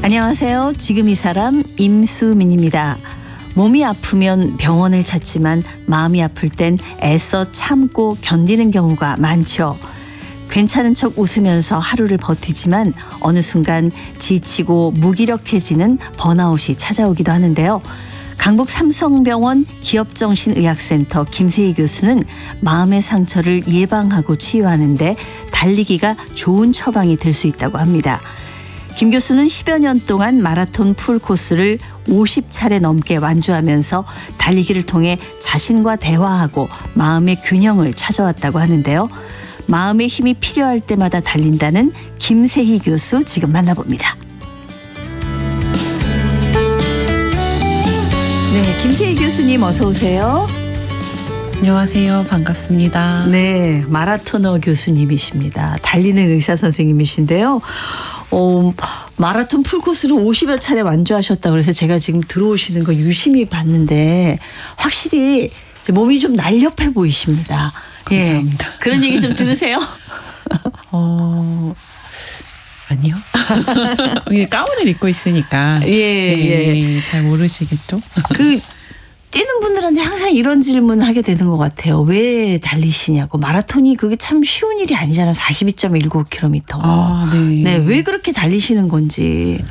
안녕하세요. 지금 이 사람 임수민입니다. 몸이 아프면 병원을 찾지만 마음이 아플 땐 애써 참고 견디는 경우가 많죠. 괜찮은 척 웃으면서 하루를 버티지만 어느 순간 지치고 무기력해지는 번아웃이 찾아오기도 하는데요. 강북 삼성병원 기업정신의학센터 김세희 교수는 마음의 상처를 예방하고 치유하는 데 달리기가 좋은 처방이 될 수 있다고 합니다. 김 교수는 10여 년 동안 마라톤 풀코스를 50차례 넘게 완주하면서 달리기를 통해 자신과 대화하고 마음의 균형을 찾아왔다고 하는데요. 마음의 힘이 필요할 때마다 달린다는 김세희 교수 지금 만나봅니다. 네, 김세희 교수님 어서 오세요. 안녕하세요. 반갑습니다. 네, 마라토너 교수님이십니다. 달리는 의사 선생님이신데요. 마라톤 풀코스를 50여 차례 완주하셨다고 그래서 제가 지금 들어오시는 거 유심히 봤는데 확실히 몸이 좀 날렵해 보이십니다. 감사합니다. 예, 그런 얘기 좀 들으세요? 아니요. 가운을 입고 있으니까 예. 잘 모르시겠죠? 뛰는 분들한테 항상 이런 질문 하게 되는 것 같아요. 왜 달리시냐고. 마라톤이 그게 참 쉬운 일이 아니잖아요. 42.19km. 네, 왜 그렇게 달리시는 건지.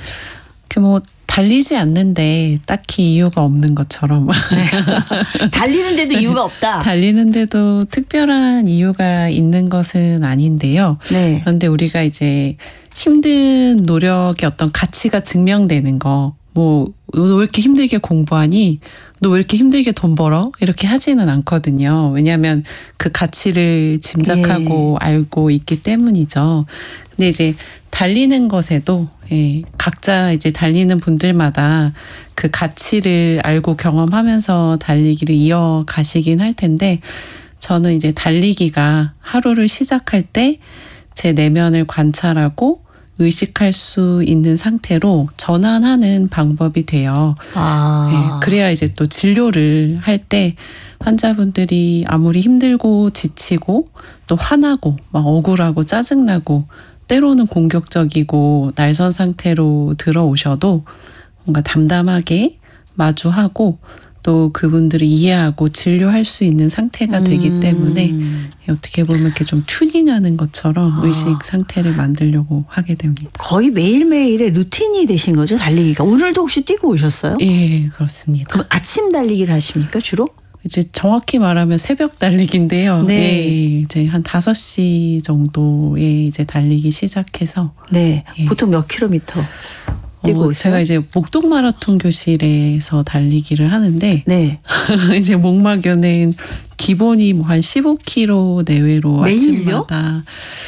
달리지 않는데 딱히 이유가 없는 것처럼. 네. 달리는데도 이유가 없다. 달리는데도 특별한 이유가 있는 것은 아닌데요. 네. 그런데 우리가 이제 힘든 노력의 어떤 가치가 증명되는 거. 너 왜 이렇게 힘들게 공부하니? 너 왜 이렇게 힘들게 돈 벌어? 이렇게 하지는 않거든요. 왜냐하면 그 가치를 짐작하고 알고 있기 때문이죠. 근데 이제 달리는 것에도 각자 이제 달리는 분들마다 그 가치를 알고 경험하면서 달리기를 이어가시긴 할 텐데 저는 이제 달리기가 하루를 시작할 때 제 내면을 관찰하고 의식할 수 있는 상태로 전환하는 방법이 돼요. 그래야 이제 또 진료를 할 때 환자분들이 아무리 힘들고 지치고 또 화나고 막 억울하고 짜증나고 때로는 공격적이고 날선 상태로 들어오셔도 뭔가 담담하게 마주하고 또 그분들을 이해하고 진료할 수 있는 상태가 되기 때문에 어떻게 보면 이렇게 좀 튜닝하는 것처럼 의식 상태를 만들려고 하게 됩니다. 거의 매일매일의 루틴이 되신 거죠, 달리기가. 오늘도 혹시 뛰고 오셨어요? 예, 그렇습니다. 그럼 아침 달리기를 하십니까, 주로? 이제 정확히 말하면 새벽 달리기인데요. 네. 이제 한 5시 정도에 이제 달리기 시작해서. 네. 보통 몇 킬로미터 뛰고 오세요? 제가 이제 목동 마라톤 교실에서 달리기를 하는데. 네. 이제 목마교는 기본이 뭐 한 15km 내외로 매일요? 아침마다.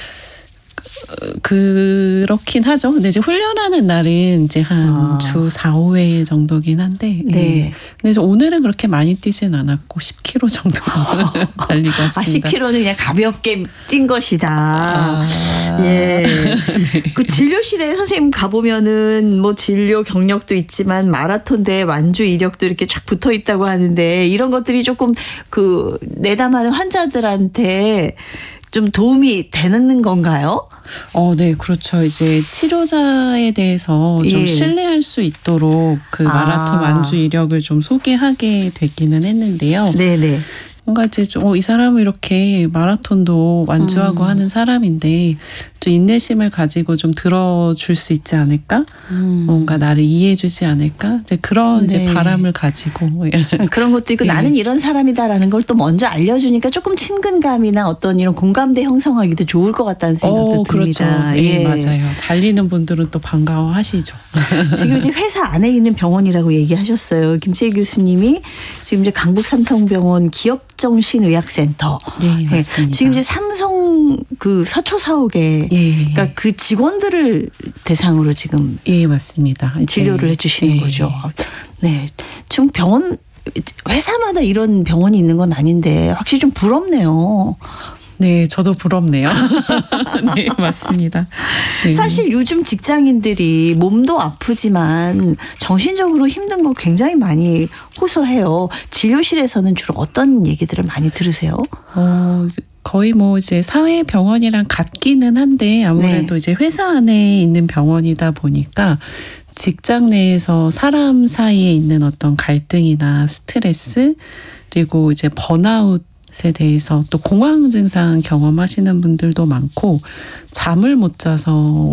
그렇긴 하죠. 근데 이제 훈련하는 날은 이제 한 주 4, 5회 정도긴 한데. 네. 근데 오늘은 그렇게 많이 뛰진 않았고 10km 정도 달리고 왔습니다. 10km는 그냥 가볍게 뛴 것이다. 예. 네. 그 진료실에 선생님 가보면은 뭐 진료 경력도 있지만 마라톤 대회 완주 이력도 이렇게 쫙 붙어 있다고 하는데 이런 것들이 조금 내담하는 환자들한테 좀 도움이 되는 건가요? 네, 그렇죠. 이제 치료자에 대해서 좀 신뢰할 수 있도록 그 마라톤 완주 이력을 좀 소개하게 되기는 했는데요. 네네. 뭔가 이제 좀 이 사람은 이렇게 마라톤도 완주하고 하는 사람인데 좀 인내심을 가지고 좀 들어줄 수 있지 않을까? 뭔가 나를 이해해주지 않을까? 이제 그런 이제 바람을 가지고 그런 것도 있고 나는 이런 사람이다라는 걸 또 먼저 알려주니까 조금 친근감이나 어떤 이런 공감대 형성하기도 좋을 것 같다는 생각도 듭니다. 그렇죠. 예, 맞아요. 달리는 분들은 또 반가워하시죠. 지금 이제 회사 안에 있는 병원이라고 얘기하셨어요. 김세희 교수님이 지금 이제 강북 삼성병원 기업정신의학센터. 네, 맞습니다. 지금 이제 삼성 그 서초 사옥에 그러니까 그 직원들을 대상으로 지금 맞습니다. 진료를 해주시는 거죠. 네, 지금 병원 회사마다 이런 병원이 있는 건 아닌데 확실히 좀 부럽네요. 네, 저도 부럽네요. 네, 맞습니다. 네. 사실 요즘 직장인들이 몸도 아프지만 정신적으로 힘든 거 굉장히 많이 호소해요. 진료실에서는 주로 어떤 얘기들을 많이 들으세요? 거의 뭐 이제 사회 병원이랑 같기는 한데 아무래도 네. 이제 회사 안에 있는 병원이다 보니까 직장 내에서 사람 사이에 있는 어떤 갈등이나 스트레스 그리고 이제 번아웃에 대해서 또 공황 증상 경험하시는 분들도 많고 잠을 못 자서